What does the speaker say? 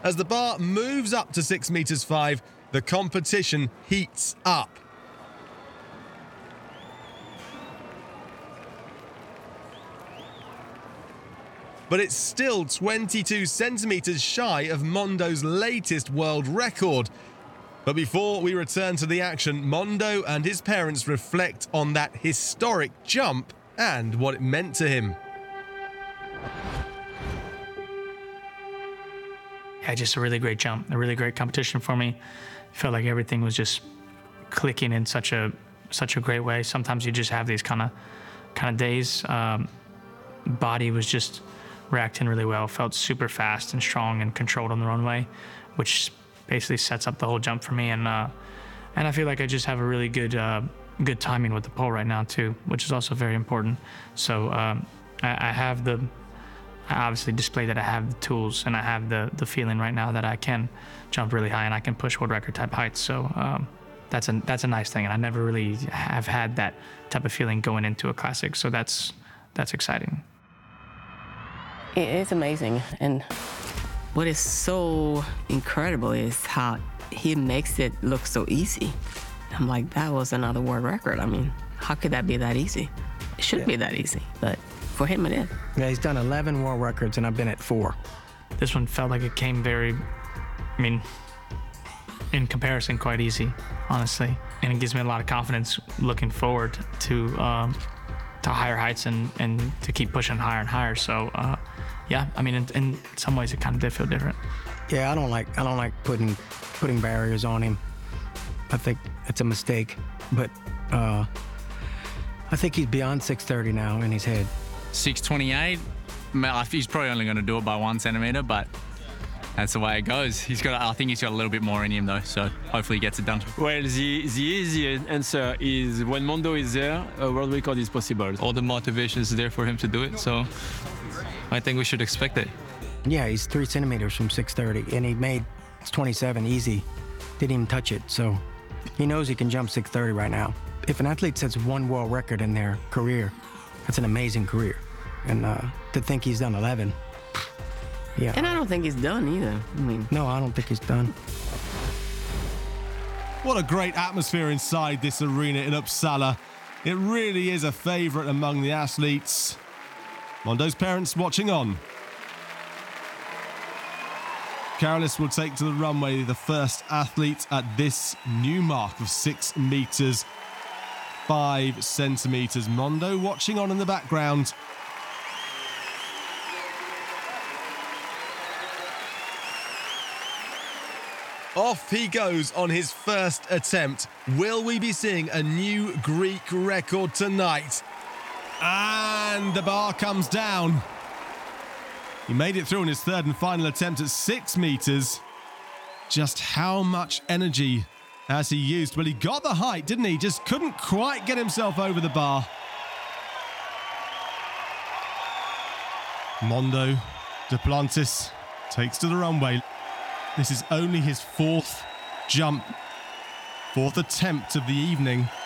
As the bar moves up to 6 meters 5, the competition heats up. But it's still 22 centimeters shy of Mondo's latest world record. But before we return to the action, Mondo and his parents reflect on that historic jump and what it meant to him. Yeah, just a really great jump, a really great competition for me. Felt like everything was just clicking in such a great way. Sometimes you just have these kind of days. Body was just reacting really well. Felt super fast and strong and controlled on the runway, which basically sets up the whole jump for me. And I feel like I just have a really good timing with the pole right now too, which is also very important. So I obviously display that I have the tools and I have the feeling right now that I can jump really high and I can push world record type heights. So that's a nice thing, and I never really have had that type of feeling going into a classic. So that's exciting. It's amazing, and what is so incredible is how he makes it look so easy. I'm like, that was another world record. I mean, how could that be that easy? It shouldn't be that easy, but for him it is. Yeah, he's done 11 world records, and I've been at 4. This one felt like it came in comparison, quite easy, honestly. And it gives me a lot of confidence looking forward to higher heights and to keep pushing higher and higher. So, yeah, in some ways it kind of did feel different. Yeah, I don't like putting barriers on him. I think it's a mistake, but I think he's beyond 630 now in his head. 628. He's probably only going to do it by 1 centimeter, but that's the way it goes. I think he's got a little bit more in him though, so hopefully he gets it done. Well, the easy answer is when Mondo is there, a world record is possible. All the motivation is there for him to do it, so I think we should expect it. Yeah, he's 3 centimeters from 630, and he made 27 easy. Didn't even touch it, so he knows he can jump 630 right now. If an athlete sets one world record in their career, that's an amazing career. And to think he's done 11, yeah. And I don't think he's done either. No, I don't think he's done. What a great atmosphere inside this arena in Uppsala. It really is a favourite among the athletes. Mondo's parents watching on. Karolis will take to the runway, the first athlete at this new mark of 6 meters 5 centimeters. Mondo watching on in the background. Off he goes on his first attempt. Will we be seeing a new Greek record tonight? And the bar comes down. He made it through in his third and final attempt at 6 meters. Just how much energy has he used? Well, he got the height, didn't he? Just couldn't quite get himself over the bar. Mondo Duplantis takes to the runway. This is only his 4th jump, 4th attempt of the evening.